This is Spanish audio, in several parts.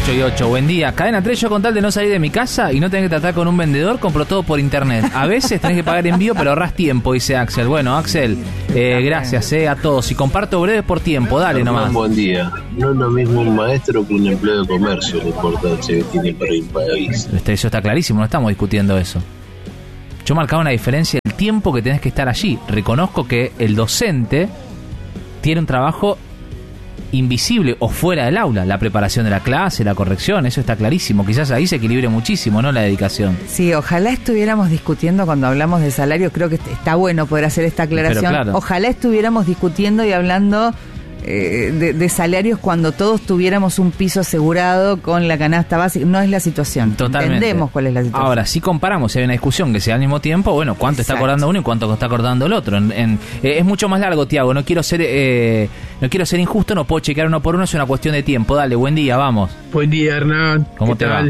8:08. Buen día. Cadena 3, yo con tal de no salir de mi casa y no tener que tratar con un vendedor, compro todo por internet. A veces tenés que pagar envío, pero ahorrás tiempo, dice Axel. Bueno, Axel, gracias a todos. Y comparto breves por tiempo, dale nomás. Buen día. No es lo mismo un maestro que un empleado de comercio, la importancia que tiene para el país. Eso está clarísimo, no estamos discutiendo eso. Yo marcaba una diferencia, el tiempo que tenés que estar allí. Reconozco que el docente tiene un trabajo invisible o fuera del aula, la preparación de la clase, la corrección, eso está clarísimo. Quizás ahí se equilibre muchísimo, ¿no? La dedicación. Sí, ojalá estuviéramos discutiendo cuando hablamos de salario, creo que está bueno poder hacer esta aclaración. Claro. Ojalá estuviéramos discutiendo y hablando de salarios cuando todos tuviéramos un piso asegurado con la canasta básica. No es la situación. Totalmente. Entendemos cuál es la situación. Ahora, si comparamos, si hay una discusión que sea al mismo tiempo, bueno, ¿cuánto está acordando uno y cuánto está acordando el otro? Es mucho más largo, Tiago. No quiero ser injusto, no puedo chequear uno por uno, es una cuestión de tiempo. Dale, buen día, vamos. Buen día, Hernán. ¿Cómo te va? Una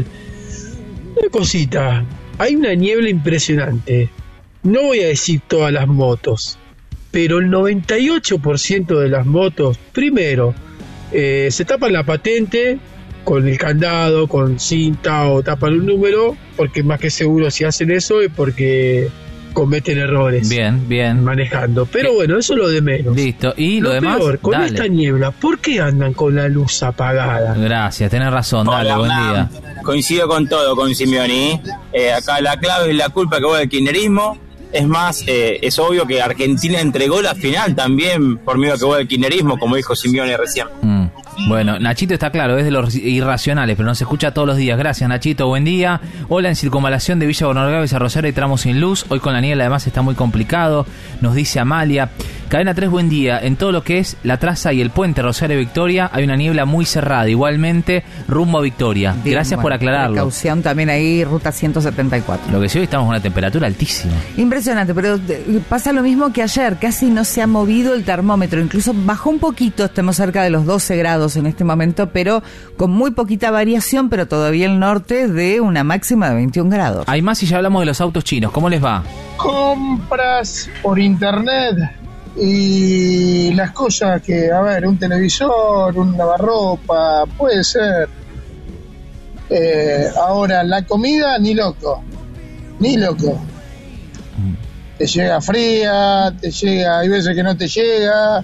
cosita. Hay una niebla impresionante. No voy a decir todas las motos, pero el 98% de las motos, primero, se tapan la patente con el candado, con cinta o tapan un número, porque más que seguro si hacen eso es porque cometen errores. Bien. Manejando. Pero bueno, eso es lo de menos. Listo. Y lo demás, peor, con esta niebla, ¿por qué andan con la luz apagada? Gracias, tenés razón. Dale, buen día. Coincido con todo, con Simeoni. Acá la clave es la culpa que hubo del kirchnerismo. Es más, es obvio que Argentina entregó la final también por medio que hubo del kirchnerismo, como dijo Simeone recién. Bueno, Nachito está claro, es de los irracionales, pero nos escucha todos los días. Gracias, Nachito, buen día. Hola, en circunvalación de Villa Gobernador Galvez a Rosario hay tramos sin luz. Hoy con la niebla además está muy complicado, nos dice Amalia. Cadena 3, buen día. En todo lo que es la traza y el puente Rosario-Victoria hay una niebla muy cerrada, igualmente rumbo a Victoria. Bien, gracias por aclararlo. Precaución también ahí, ruta 174. Lo que sí, hoy estamos con una temperatura altísima. Impresionante, pero pasa lo mismo que ayer, casi no se ha movido el termómetro, incluso bajó un poquito, estamos cerca de los 12 grados en este momento, pero con muy poquita variación, pero todavía el norte de una máxima de 21 grados. Hay más y ya hablamos de los autos chinos, ¿cómo les va? Compras por internet y las cosas que, a ver, un televisor, un lavarropa, puede ser. Ahora, la comida, ni loco. Te llega fría, hay veces que no te llega,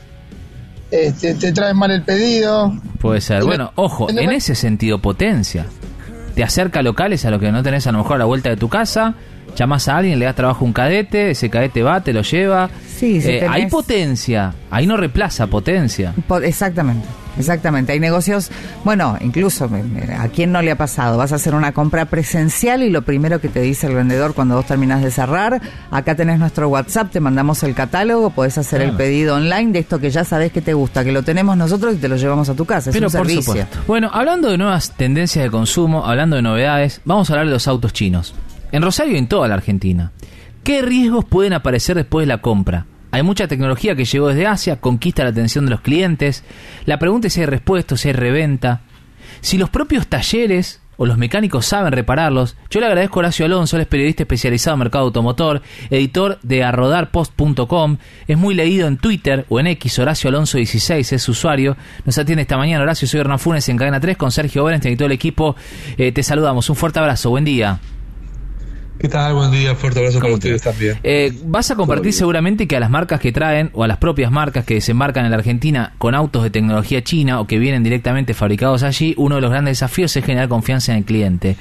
te traen mal el pedido. Puede ser. Bueno, ojo, en ese sentido potencia. Te acerca locales a lo que no tenés a lo mejor a la vuelta de tu casa, llamás a alguien, le das trabajo a un cadete, ese cadete va, te lo lleva. Sí, hay potencia, ahí no reemplaza potencia. Exactamente, hay negocios, bueno, incluso a quién no le ha pasado, vas a hacer una compra presencial y lo primero que te dice el vendedor cuando vos terminás de cerrar, acá tenés nuestro WhatsApp, te mandamos el catálogo, podés hacer el pedido online de esto que ya sabés que te gusta, que lo tenemos nosotros y te lo llevamos a tu casa, es un servicio. Por supuesto. Bueno, hablando de nuevas tendencias de consumo, hablando de novedades, vamos a hablar de los autos chinos. En Rosario y en toda la Argentina. ¿Qué riesgos pueden aparecer después de la compra? Hay mucha tecnología que llegó desde Asia, conquista la atención de los clientes. La pregunta es si hay repuestos, si hay reventa. Si los propios talleres o los mecánicos saben repararlos. Yo le agradezco a Horacio Alonso, él es periodista especializado en mercado automotor, editor de arrodarpost.com, es muy leído en Twitter o en X, Horacio Alonso 16 es su usuario. Nos atiende esta mañana. Horacio, soy Hernán Funes en Cadena 3 con Sergio Berenstein y todo el equipo. Te saludamos, un fuerte abrazo, buen día. ¿Qué tal? Buen día, fuerte abrazo para ustedes también. Vas a compartir seguramente que a las marcas que traen, o a las propias marcas que desembarcan en la Argentina con autos de tecnología china o que vienen directamente fabricados allí, uno de los grandes desafíos es generar confianza en el cliente.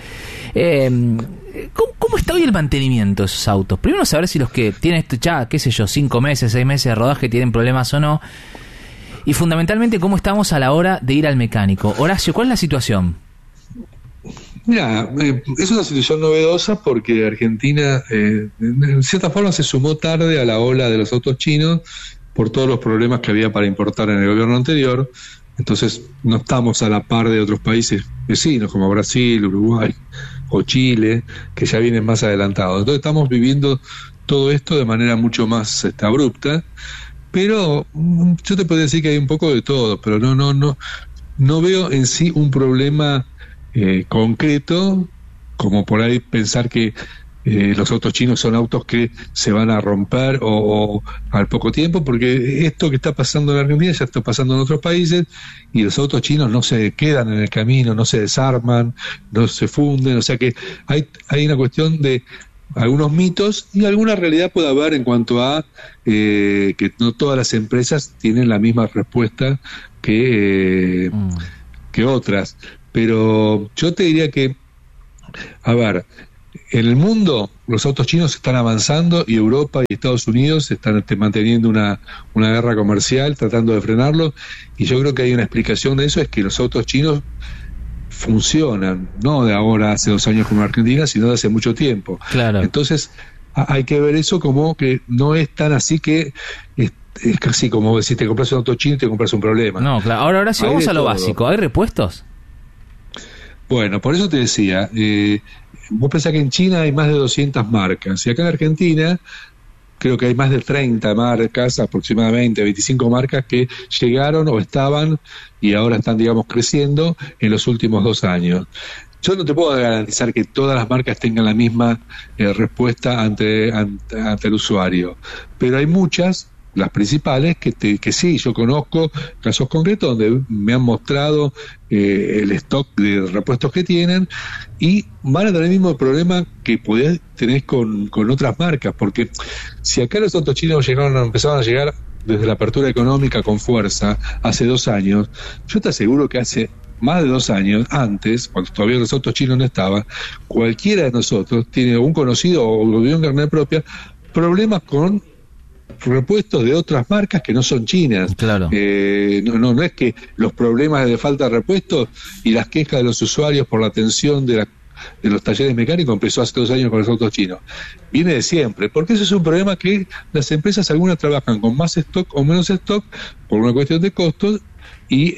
¿Cómo está hoy el mantenimiento de esos autos? Primero saber si los que tienen ya, 5 meses, 6 meses de rodaje tienen problemas o no. Y fundamentalmente, ¿cómo estamos a la hora de ir al mecánico? Horacio, ¿cuál es la situación? Mira, es una situación novedosa porque Argentina en cierta forma se sumó tarde a la ola de los autos chinos por todos los problemas que había para importar en el gobierno anterior. Entonces no estamos a la par de otros países vecinos como Brasil, Uruguay o Chile, que ya vienen más adelantados. Entonces estamos viviendo todo esto de manera mucho más abrupta, pero yo te podría decir que hay un poco de todo, pero no veo en sí un problema concreto, como por ahí pensar que los autos chinos son autos que se van a romper o al poco tiempo, porque esto que está pasando en Argentina ya está pasando en otros países, y los autos chinos no se quedan en el camino, no se desarman, no se funden, o sea que hay una cuestión de algunos mitos y alguna realidad puede haber en cuanto a que no todas las empresas tienen la misma respuesta que otras, pero yo te diría que, a ver, en el mundo los autos chinos están avanzando y Europa y Estados Unidos están manteniendo una guerra comercial, tratando de frenarlo, y yo creo que hay una explicación de eso, es que los autos chinos funcionan, no de ahora, hace 2 años como en Argentina, sino de hace mucho tiempo. Claro. Entonces hay que ver eso como que no es tan así que es casi como si te compras un auto chino y te compras un problema. No, claro. Ahora sí, vamos a lo básico. ¿Hay repuestos? Bueno, por eso te decía, vos pensás que en China hay más de 200 marcas, y acá en Argentina creo que hay más de 30 marcas, aproximadamente 25 marcas que llegaron o estaban y ahora están, digamos, creciendo en los últimos 2 años. Yo no te puedo garantizar que todas las marcas tengan la misma respuesta ante el usuario, pero hay muchas, las principales, que sí, yo conozco casos concretos donde me han mostrado el stock de repuestos que tienen, y van a tener el mismo problema que podés tener con otras marcas, porque si acá los autos chinos empezaron a llegar desde la apertura económica con fuerza hace 2 años, yo te aseguro que hace más de 2 años antes, cuando todavía los autos chinos no estaban, cualquiera de nosotros tiene un conocido o lo vio en carnet propia, problemas con repuestos de otras marcas que no son chinas. Claro. No es que los problemas de falta de repuestos y las quejas de los usuarios por la atención de los talleres mecánicos empezó hace 2 años con los autos chinos. Viene de siempre, porque eso es un problema que las empresas algunas trabajan con más stock o menos stock por una cuestión de costos, y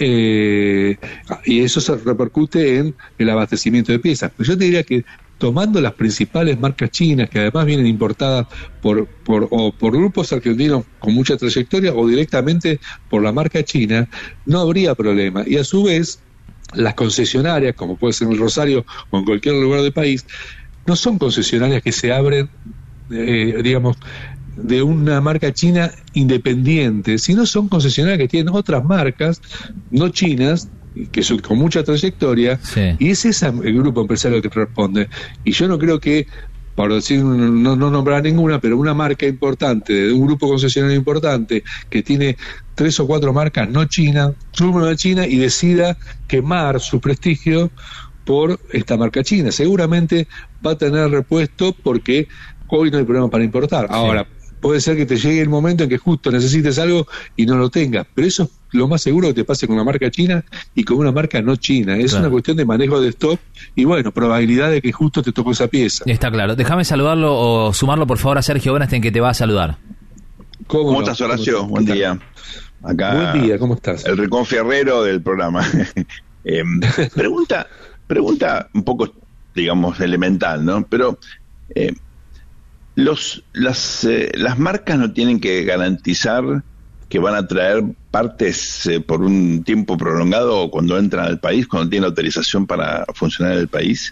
eso se repercute en el abastecimiento de piezas. Pero yo te diría que tomando las principales marcas chinas, que además vienen importadas por grupos argentinos con mucha trayectoria o directamente por la marca china, no habría problema. Y a su vez, las concesionarias, como puede ser en el Rosario o en cualquier lugar del país, no son concesionarias que se abren, digamos, de una marca china independiente, sino son concesionarias que tienen otras marcas no chinas, que son con mucha trayectoria, sí. Y ese es el grupo empresario que responde. Y yo no creo que, por decir, no nombrar ninguna, pero una marca importante, de un grupo concesionario importante, que tiene 3 o 4 marcas no chinas, sume a China y decida quemar su prestigio por esta marca china. Seguramente va a tener repuesto porque hoy no hay problema para importar. Ahora, sí. Puede ser que te llegue el momento en que justo necesites algo y no lo tengas, pero eso es lo más seguro que te pase con una marca china y con una marca no china. Es una cuestión de manejo de stock y, bueno, probabilidad de que justo te tocó esa pieza. Está claro. Déjame saludarlo o sumarlo, por favor, a Sergio Bernstein, que te va a saludar. ¿Cómo estás, Horacio? Buen día. Acá, buen día, ¿cómo estás? El reconfierrero del programa. Pregunta un poco, digamos, elemental, ¿no? Pero las marcas no tienen que garantizar que van a traer partes por un tiempo prolongado cuando entran al país, cuando tienen autorización para funcionar en el país.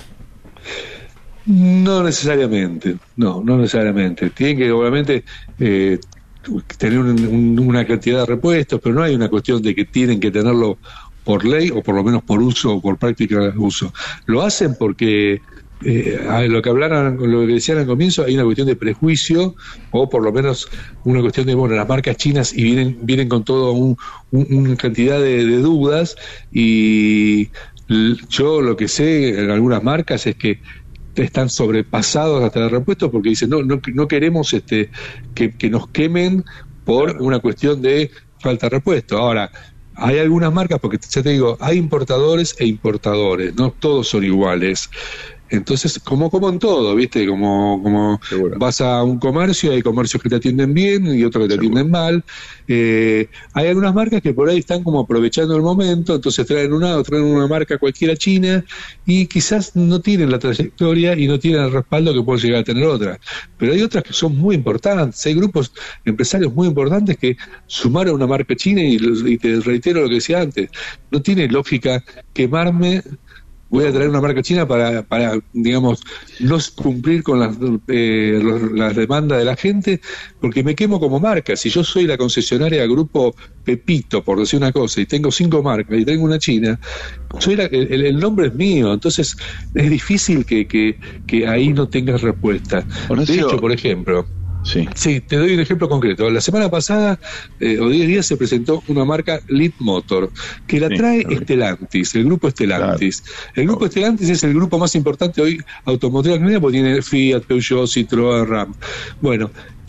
No necesariamente, no necesariamente. Tienen que, obviamente, tener una cantidad de repuestos, pero no hay una cuestión de que tienen que tenerlo por ley o por lo menos por uso o por práctica de uso. Lo hacen porque lo que decían al comienzo, hay una cuestión de prejuicio o por lo menos una cuestión de, bueno, las marcas chinas y vienen con todo una cantidad de dudas, y yo lo que sé en algunas marcas es que están sobrepasados hasta de repuestos porque dicen no queremos que nos quemen por una cuestión de falta de repuesto. Ahora, hay algunas marcas, porque ya te digo, hay importadores e importadores, no todos son iguales. Entonces, como en todo, ¿viste? Como vas a un comercio, hay comercios que te atienden bien y otros que te atienden mal. Hay algunas marcas que por ahí están como aprovechando el momento, entonces traen una marca cualquiera china y quizás no tienen la trayectoria y no tienen el respaldo que puede llegar a tener otras. Pero hay otras que son muy importantes. Hay grupos empresarios muy importantes que sumaron una marca china y te reitero lo que decía antes. No tiene lógica quemarme voy a traer una marca china para digamos, no cumplir con las demandas de la gente, porque me quemo como marca. Si yo soy la concesionaria Grupo Pepito, por decir una cosa, y tengo 5 marcas y tengo una china, soy el nombre es mío, entonces es difícil que ahí no tengas respuesta. De hecho, por ejemplo, sí, te doy un ejemplo concreto. La semana pasada, o 10 días, se presentó una marca Lead Motor, que la trae Stellantis, el grupo Stellantis. Claro. El grupo Stellantis es el grupo más importante hoy automotriz argentina, porque tiene Fiat, Peugeot, Citroën, Ram. Bueno,